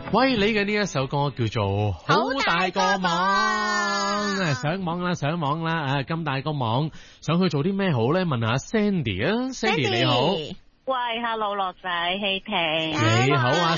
喂，你嘅呢一首歌叫做好大個網，上網啦上網啦，咁大個網想去做啲咩好咧？問下 Sandy 啊 ，Sandy 你好。 喂 ，Hello 樂仔，希婷， 你好啊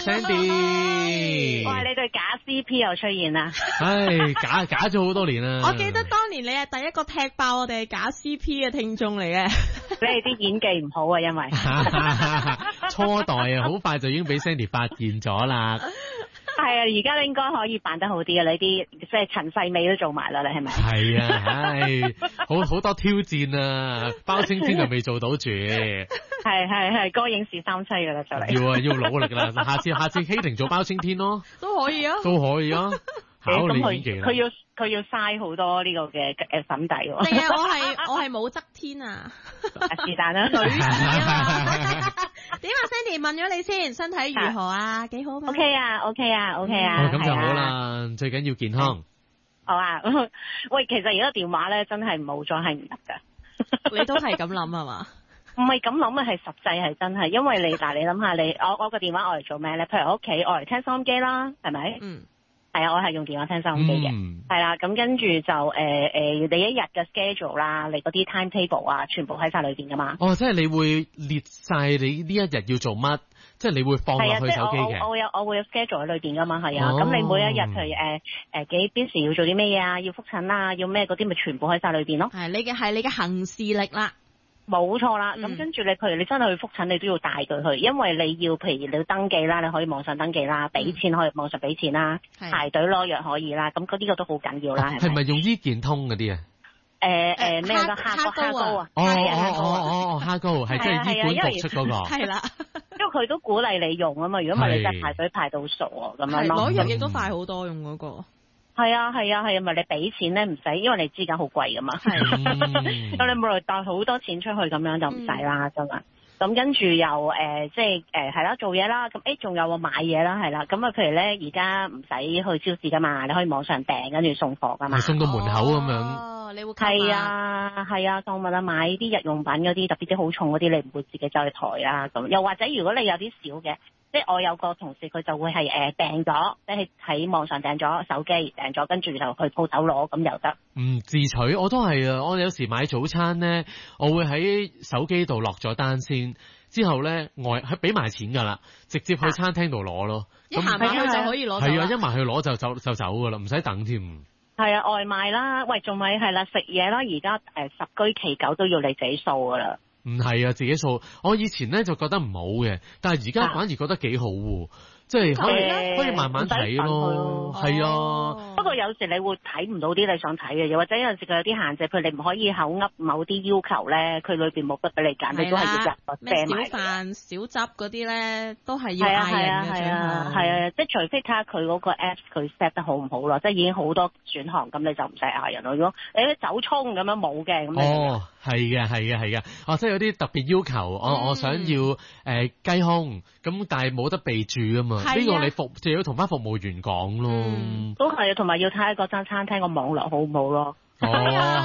，Sandy。 哇，你對假 CP 又出現啦？ 唉，假咗好多年啦。 我記得當年你係第一個踢爆我哋假 CP 嘅聽眾嚟嘅。 你哋啲演技唔好啊，因為初代啊，好快就已經俾 Sandy 發現咗啦。 係啊，而家你應該可以扮得好啲啊！你啲即係陳世美都做埋啦，你係咪？ 係啊，唉，好多挑戰啊！包青天就未做到住。 係，歌影視三棲噶啦，就嚟。 要努力啦！下次希婷做包青天咯， 都可以啊， 考你演技啦。 佢要嘥好多呢個嘅粉底喎。 係啊，我係武則天啊， 是但啦， 女士啊。點啊 ，Sandy 問咗你先，身體如何啊？幾好嘛 ？OK 啊。 咁就好啦，最緊要健康。 好啊，喂，其實而家電話咧真係冇咗係唔得噶。 你都係咁諗係嘛？ 唔係咁諗啊，係實際係真係，因為你嗱，你諗下我個電話我嚟做咩咧？譬如我屋企我嚟聽收音機啦，係咪？嗯。係啊，我係用電話聽收音機嘅，係啦，咁跟住就你一日嘅 schedule 啦，你嗰啲 timetable 啊，全部喺晒裏邊噶嘛。 哦，即係你會列晒你呢一日要做乜，即係你會放落去手機嘅。 我會有 schedule 喺裏邊噶嘛，係啊。咁你每一日譬如幾時要做啲咩嘢啊？要覆診啊？要咩嗰啲咪全部喺晒裏邊咯。 係你嘅行事曆啦。 冇錯啦，咁跟住你，譬如你真係去覆診，你都要帶佢去，因為你要，譬如你要登記啦，你可以網上登記啦，俾錢可以網上俾錢啦，排隊攞藥可以啦，咁呢個都好緊要啦， 係咪用醫健通嗰啲啊？ 咩個蝦膏啊？ 蝦膏係即係醫管局出嗰個。 係啦， 因為佢都鼓勵你用啊嘛，如果唔係你真係排隊排到傻啊咁樣咯。 攞藥亦都快好多用嗰個。 係啊，咪你俾錢咧唔使，因為你資格好貴噶嘛。咁你冇嚟帶好多錢出去咁樣就唔使啦，真係。咁跟住又係啦，做嘢啦。咁仲有買嘢啦，係啦。咁啊，譬如咧而家唔使去超市噶嘛，你可以網上訂跟住送貨噶嘛。 送到門口咁樣。 哦，你會係啊，當物啊買啲日用品嗰啲，特別啲好重嗰啲，你唔會自己走去抬啊咁。又或者如果你有啲少嘅。即係我有個同事佢就會係訂咗，即係喺網上訂咗手機訂咗，跟住就去鋪頭攞咁又得。自取我都係啊！我有時買早餐咧，我會喺手機度落咗單先，之後咧係俾埋錢㗎啦，直接去餐廳度攞咯。 一行埋去就可以攞。係啊，一埋去攞就走㗎啦，唔使等添。 係啊，外賣啦，喂，仲咪係啦，食嘢啦，而家十居其九都要你自己掃㗎啦。 唔係啊，自己掃。我以前咧就覺得唔好嘅，但係而家反而覺得幾好喎。即係可以慢慢睇咯，係啊。 不過有時你會睇唔到啲你想睇嘅嘢，或者有陣時佢有啲限制，譬如你唔可以口噏某啲要求咧，佢裏邊冇得俾你揀，你都係要入個借埋。 小飯小汁嗰啲咧，都係要嗌人嘅。 係啊，即係除非睇下佢嗰個 Apps 佢 set 得好唔好咯，即係已經好多選項，咁你就唔使嗌人咯。如果你啲走葱咁樣冇嘅，咁哦，係嘅。哦，即係有啲特別要求，我想要雞胸，咁但係冇得備註啊嘛。呢個你就要同翻服務員講咯。 都係啊，同埋要睇下嗰間餐廳個網絡好唔好咯。 係啊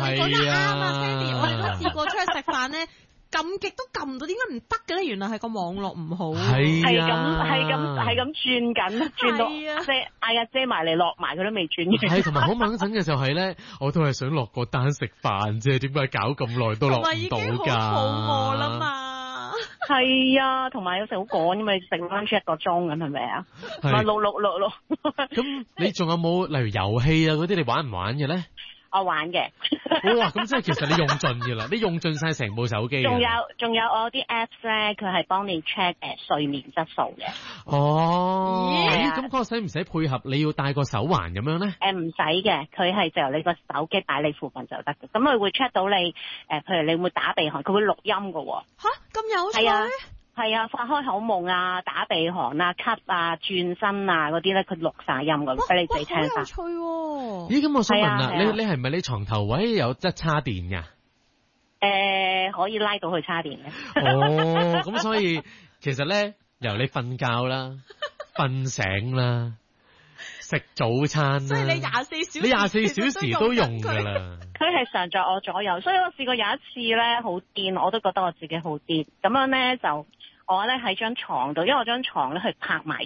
，Sandy，我哋都試過出去食飯咧，撳極都撳唔到，點解唔得嘅咧？原來係個網絡唔好。 係咁轉緊，轉到即係嗌阿姐埋嚟落埋，佢都未轉嘅。 係，同埋好掹陣嘅就係咧，我都係想落個單食飯啫，點解搞咁耐都落唔到㗎？ 已經好肚餓啦嘛。 係啊，同埋有時好趕，咁你食 lunch 1個鐘咁係咪啊？咪碌。 咁你仲有冇例如遊戲啊嗰啲？你玩唔玩嘅咧？ 我玩嘅。 哇！咁即係其實你用盡嘅啦，你用盡晒成部手機。 仲有我啲 apps 咧，佢係幫你 check 睡眠質素嘅。 哦。咁嗰個使唔使配合？你要戴個手環咁樣咧？ 唔使嘅，佢係就由你個手機擺你附近就得嘅。咁佢會 check 到你譬如你會打鼻鼾，佢會錄音㗎喎。 吓？咁有趣？ 係啊，發開口夢啊，打鼻鼾啊，咳啊，轉身啊嗰啲咧，佢錄晒音㗎，俾你自己聽晒。 好有趣喎！ 咦，咁我想問啦，你係咪你床頭位有得插電㗎？ 可以拉到去插電嘅。 哦，咁所以其實咧，由你瞓覺啦、瞓醒啦、食早餐啦， 所以你24小時都用㗎啦。 佢係常在我左右，所以我試過有一次咧好癲，我都覺得我自己好癲。咁樣咧就我咧喺張床度，因為我張床咧係拍埋